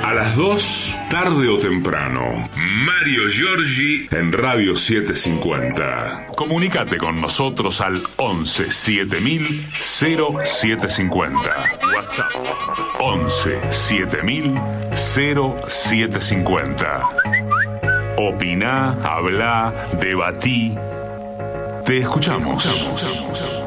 A las 2, tarde o temprano. Mario Giorgi en Radio 750. Comunícate con nosotros al 11 7000 0750. WhatsApp 11 7000 0750. Opina, habla, debatí. Te escuchamos.